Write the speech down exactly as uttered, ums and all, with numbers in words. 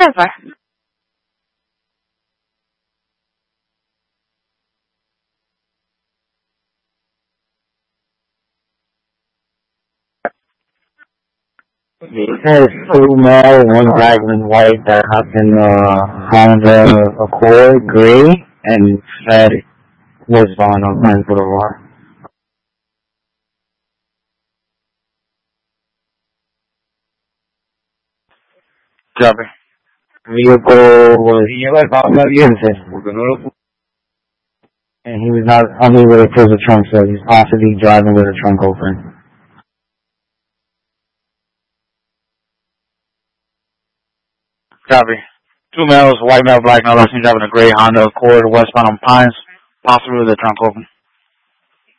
Denver. It says two male, one black, one white that hopped in the Honda Accord gray and said westbound on Pines Boulevard. Copy. Vehicle was and he was not unable to close the trunk, so he's possibly driving with the trunk open. Copy. Two males, white male, black male, last seen driving a gray Honda Accord westbound on Pines, possibly with the trunk open.